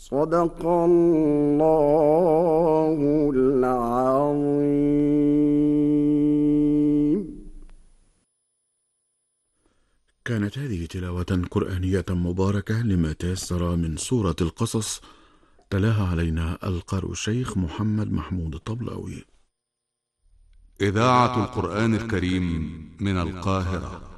صدق الله العظيم. كانت هذه تلاوة قرآنية مباركة لما تيسر من سورة القصص، تلاها علينا القارئ الشيخ محمد محمود الطبلاوي. إذاعة القرآن الكريم من القاهرة.